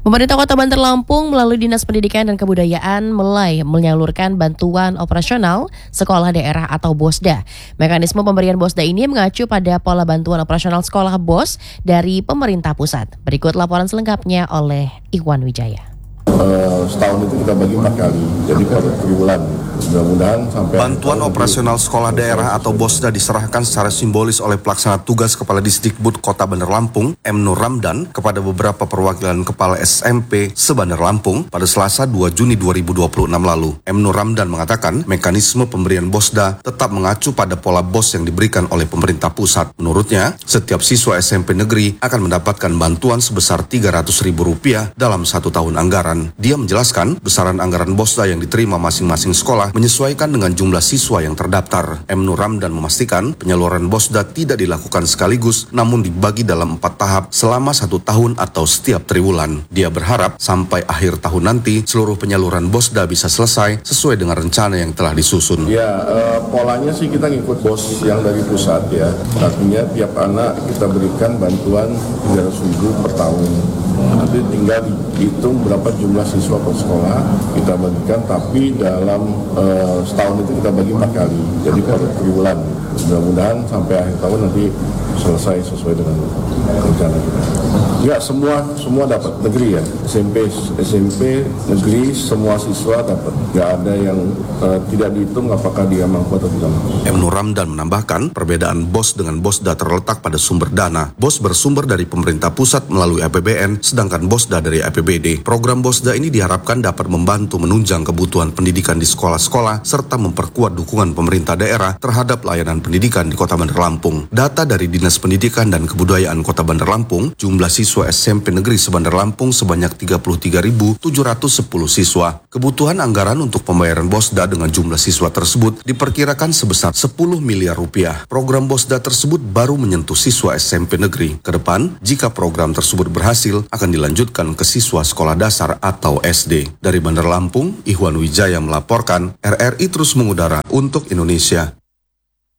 Pemerintah Kota Bandar Lampung melalui Dinas Pendidikan dan Kebudayaan mulai menyalurkan bantuan operasional sekolah daerah atau BOSDA. Mekanisme pemberian BOSDA ini mengacu pada pola bantuan operasional sekolah BOS dari pemerintah pusat. Berikut laporan selengkapnya oleh Iwan Wijaya. Setahun itu kita bagi 4 kali, jadi per triwulan. Mudah-mudahan sampai bantuan operasional sekolah daerah atau BOSDA diserahkan secara simbolis oleh pelaksana tugas Kepala Disdikbud Kota Bandar Lampung, M. Nur Ramdan, kepada beberapa perwakilan kepala SMP se-Bandar Lampung pada Selasa 2 Juni 2026 lalu. M. Nur Ramdan mengatakan mekanisme pemberian BOSDA tetap mengacu pada pola BOS yang diberikan oleh pemerintah pusat. Menurutnya, setiap siswa SMP negeri akan mendapatkan bantuan sebesar Rp300.000 dalam 1 tahun anggaran. Dia menjelaskan besaran anggaran BOSDA yang diterima masing-masing sekolah menyesuaikan dengan jumlah siswa yang terdaftar. M. Nur Ramdan memastikan penyaluran BOSDA tidak dilakukan sekaligus, namun dibagi dalam 4 tahap selama 1 tahun atau setiap triwulan. Dia berharap sampai akhir tahun nanti seluruh penyaluran BOSDA bisa selesai sesuai dengan rencana yang telah disusun. Ya, polanya sih kita ngikut BOS yang dari pusat ya. Artinya tiap anak kita berikan bantuan Rp300.000 per tahun. Nanti tinggal dihitung berapa jumlah siswa per sekolah kita bagikan, tapi dalam setahun itu kita bagi 4 kali, jadi per triwulan. Mudah-mudahan sampai akhir tahun nanti selesai sesuai dengan rencana kita. Ya, semua dapat negeri ya, SMP negeri semua siswa dapat. Nggak ada yang tidak dihitung apakah dia mampu atau tidak mampu. M. Nur Ramdan menambahkan perbedaan BOS dengan BOSDA terletak pada sumber dana. BOS bersumber dari pemerintah pusat melalui APBN, sedangkan BOSDA dari APBD. Program BOSDA ini diharapkan dapat membantu menunjang kebutuhan pendidikan di sekolah-sekolah serta memperkuat dukungan pemerintah daerah terhadap layanan pendidikan di Kota Bandar Lampung. Data dari Dinas Pendidikan dan Kebudayaan Kota Bandar Lampung, jumlah siswa SMP negeri se-Bandar Lampung sebanyak 33.710 siswa. Kebutuhan anggaran untuk pembayaran BOSDA dengan jumlah siswa tersebut diperkirakan sebesar Rp10 miliar. Program BOSDA tersebut baru menyentuh siswa SMP negeri. Kedepan, jika program tersebut berhasil, akan dilanjutkan ke siswa sekolah dasar atau SD. Dari Bandar Lampung, Iwan Wijaya melaporkan, RRI terus mengudara untuk Indonesia.